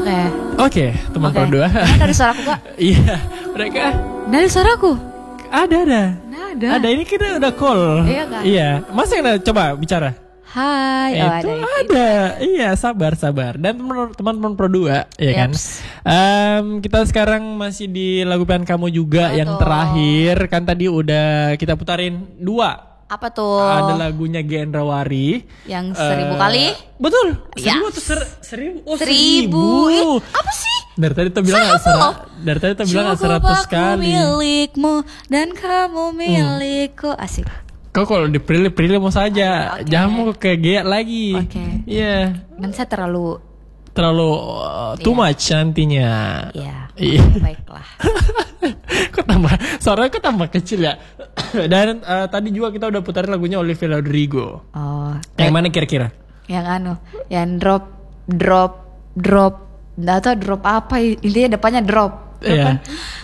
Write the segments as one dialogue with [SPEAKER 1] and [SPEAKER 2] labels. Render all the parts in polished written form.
[SPEAKER 1] Oke, teman berdua.
[SPEAKER 2] Dari suaraku Kak?
[SPEAKER 1] Iya, mereka.
[SPEAKER 2] Dari suaraku?
[SPEAKER 1] Ada.
[SPEAKER 2] Ada.
[SPEAKER 1] Ada, ini kita udah call.
[SPEAKER 2] Iya Kak?
[SPEAKER 1] Iya, masa yang coba bicara?
[SPEAKER 2] Hai.
[SPEAKER 1] Itu ada. Iya, sabar. Dan teman-teman Pro 2, ya kan? Kita sekarang masih di lagu pilihan kamu juga. Yang terakhir kan tadi udah kita putarin 2.
[SPEAKER 2] Apa tuh?
[SPEAKER 1] Ada lagunya Gendrawari
[SPEAKER 2] yang 1000 kali.
[SPEAKER 1] Betul. 1000
[SPEAKER 2] Yes.
[SPEAKER 1] atau 1000? Oh,
[SPEAKER 2] 1000. Apa sih?
[SPEAKER 1] Dari tadi tuh bilang 100 kali.
[SPEAKER 2] Milikmu dan kamu milikku. Asik.
[SPEAKER 1] Kau kalau di pilih mau saja.
[SPEAKER 2] Okay.
[SPEAKER 1] Jangan mau ke G lagi.
[SPEAKER 2] Oke.
[SPEAKER 1] Iya.
[SPEAKER 2] Kan saya terlalu
[SPEAKER 1] too much nantinya.
[SPEAKER 2] Iya.
[SPEAKER 1] Iya.
[SPEAKER 2] Baiklah.
[SPEAKER 1] Suaranya kok tambah kecil ya. Dan tadi juga kita udah putarin lagunya Olivia Rodrigo.
[SPEAKER 2] Oh.
[SPEAKER 1] Yang mana kira-kira?
[SPEAKER 2] Yang drop. Nggak tahu drop apa, intinya depannya drop.
[SPEAKER 1] Iya.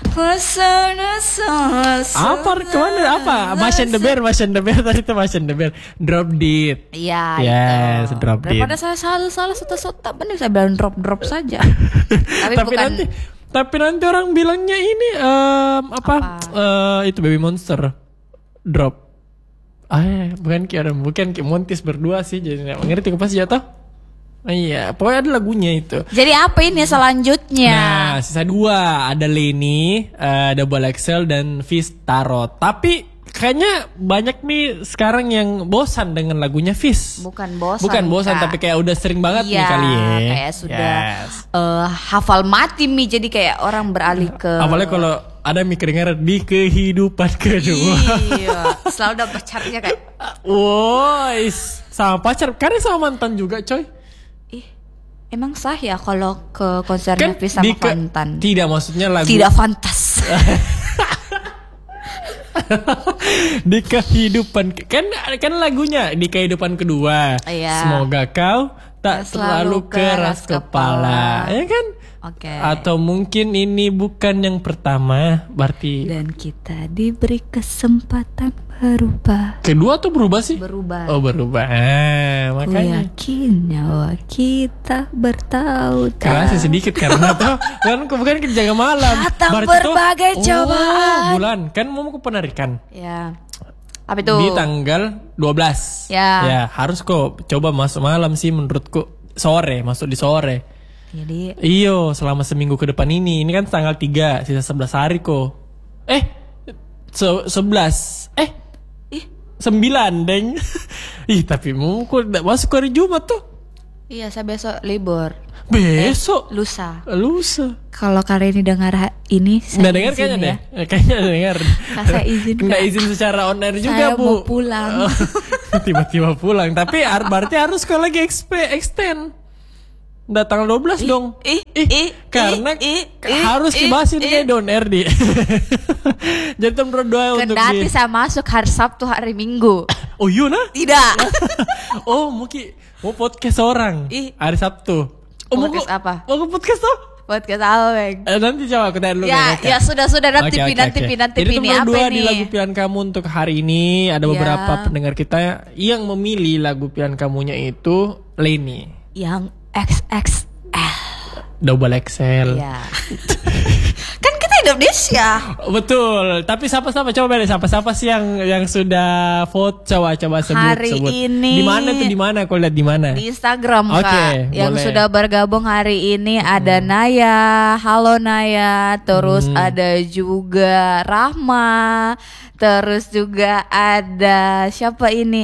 [SPEAKER 1] Apa kemana? Apa? Mas and the Bear tadi itu Mas and the Bear. Drop Dead.
[SPEAKER 2] Iya.
[SPEAKER 1] Yes,
[SPEAKER 2] itu.
[SPEAKER 1] Drop Dead.
[SPEAKER 2] Daripada saya salah sota bener saya bilang drop saja.
[SPEAKER 1] Tapi nanti orang bilangnya ini itu Baby Monster drop. Bukan Ki Montis berdua sih, jadi ngerti pas jatuh. Iya, pokoknya ada lagunya itu.
[SPEAKER 2] Jadi apa ini selanjutnya?
[SPEAKER 1] Nah, sisa 2 ada Leni, Double XL dan Fish Tarot. Tapi kayaknya banyak nih sekarang yang bosan dengan lagunya Fish.
[SPEAKER 2] Bukan bosan,
[SPEAKER 1] tapi kayak udah sering banget nih kali ya.
[SPEAKER 2] Kayak sudah hafal mati Mi, jadi kayak orang beralih ke.
[SPEAKER 1] Apalagi kalau ada mikir di kehidupan kedua.
[SPEAKER 2] Iya, selalu ada pacarnya kayak.
[SPEAKER 1] Sama pacar, karena sama mantan juga, coy.
[SPEAKER 2] Emang sah ya kalau ke konsernya Fish sama mantan?
[SPEAKER 1] Tidak, maksudnya lagu.
[SPEAKER 2] Tidak fantas.
[SPEAKER 1] Di kehidupan kan lagunya di kehidupan kedua.
[SPEAKER 2] Iya.
[SPEAKER 1] Semoga kau tak terlalu keras kepala. Ya kan?
[SPEAKER 2] Oke.
[SPEAKER 1] Atau mungkin ini bukan yang pertama, berarti.
[SPEAKER 2] Dan kita diberi kesempatan berubah.
[SPEAKER 1] Kedua tuh berubah sih?
[SPEAKER 2] Berubah.
[SPEAKER 1] Oh, berubah. Makanya.
[SPEAKER 2] Yakin nyawa kita bertahun-tahun.
[SPEAKER 1] Kerasa sedikit karena tuh kan bukan jaga malam.
[SPEAKER 2] Datang berbagai cobaan.
[SPEAKER 1] Bulan kan mau ke penarikan.
[SPEAKER 2] Ya. Apa itu?
[SPEAKER 1] Di tanggal 12. Ya, harus kok coba masuk malam sih menurutku. Masuk di sore.
[SPEAKER 2] Jadi
[SPEAKER 1] selama seminggu ke depan ini kan tanggal 3, sisa 11 hari kok. 11. 9, Deng. Tapi mau kok masuk hari Jumat tuh.
[SPEAKER 2] Iya, saya besok libur.
[SPEAKER 1] Besok?
[SPEAKER 2] Lusa.
[SPEAKER 1] Kalau
[SPEAKER 2] kali ini dengar ini, saya
[SPEAKER 1] dengar kayaknya
[SPEAKER 2] ya.
[SPEAKER 1] deh. Kayaknya dengar.
[SPEAKER 2] Saya izin.
[SPEAKER 1] Kena izin secara on air juga,
[SPEAKER 2] saya
[SPEAKER 1] Bu.
[SPEAKER 2] Mau pulang.
[SPEAKER 1] Tiba-tiba pulang. Tapi berarti harus kalau lagi extend. Udah tanggal 12 dong. Karena harus dibahasin kayak don air di. Jadi teman berdoa untuk
[SPEAKER 2] Kendati saya masuk hari Sabtu hari Minggu.
[SPEAKER 1] Oh iya nah?
[SPEAKER 2] Tidak.
[SPEAKER 1] Mau podcast orang hari Sabtu.
[SPEAKER 2] Podcast apa?
[SPEAKER 1] Mau ke podcast tuh?
[SPEAKER 2] Podcast apa, Bang?
[SPEAKER 1] Nanti coba aku tanya dulu.
[SPEAKER 2] Ya sudah nanti
[SPEAKER 1] Nanti
[SPEAKER 2] ini apa
[SPEAKER 1] dua
[SPEAKER 2] ini?
[SPEAKER 1] Di lagu pilihan kamu untuk hari ini ada beberapa pendengar kita yang memilih lagu pilihan kamunya itu Leni.
[SPEAKER 2] Yang XXL.
[SPEAKER 1] Double XL.
[SPEAKER 2] Iya. Kan kita Indonesia.
[SPEAKER 1] Betul. Tapi siapa sih yang sudah vote, coba sebut.
[SPEAKER 2] Hari ini.
[SPEAKER 1] Di mana? Kau lihat di mana?
[SPEAKER 2] Di Instagram, Kak. Yang
[SPEAKER 1] boleh.
[SPEAKER 2] sudah bergabung hari ini ada Naya. Halo Naya. Terus ada juga Rahma. Terus juga ada siapa ini?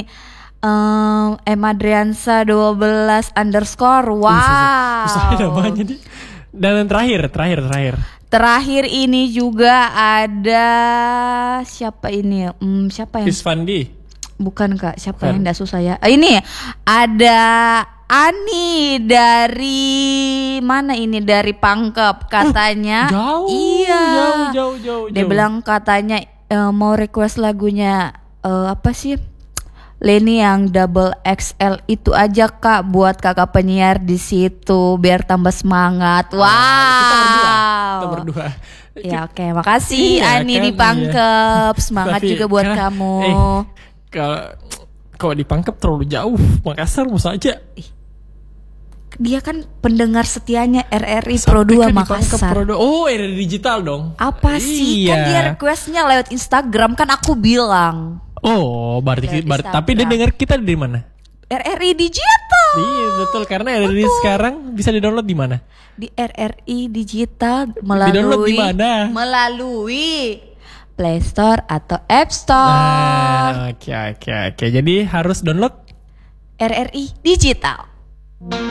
[SPEAKER 2] Madriansa 12 _. Wow.
[SPEAKER 1] Susah namanya nih. Dan yang terakhir.
[SPEAKER 2] Terakhir ini juga ada siapa ini? Siapa yang?
[SPEAKER 1] Isfandi.
[SPEAKER 2] Bukan Kak, siapa yang enggak susah ya? Ini ada Ani dari mana ini? Dari Pangkep katanya.
[SPEAKER 1] Jauh.
[SPEAKER 2] Iya.
[SPEAKER 1] Jauh.
[SPEAKER 2] Dia bilang katanya mau request lagunya apa sih? Leni yang double XL itu aja Kak, buat kakak penyiar di situ biar tambah semangat. Kita
[SPEAKER 1] berdua.
[SPEAKER 2] Ya oke, makasih Ani di Pangkep. Semangat juga buat kamu.
[SPEAKER 1] Kalau di Pangkep terlalu jauh, Makassar mau saja.
[SPEAKER 2] dia kan pendengar setianya RRI Pro 2 Makassar.
[SPEAKER 1] Oh, RRI digital dong.
[SPEAKER 2] Apa sih? Kan dia requestnya lewat Instagram, kan aku bilang.
[SPEAKER 1] Oh, berarti tapi dia dengar kita dari mana?
[SPEAKER 2] RRI digital.
[SPEAKER 1] Iya betul, karena RRI sekarang bisa di-download di mana?
[SPEAKER 2] Di RRI digital
[SPEAKER 1] di-download di mana?
[SPEAKER 2] Melalui Play Store atau App Store.
[SPEAKER 1] Oke. Jadi harus download
[SPEAKER 2] RRI digital.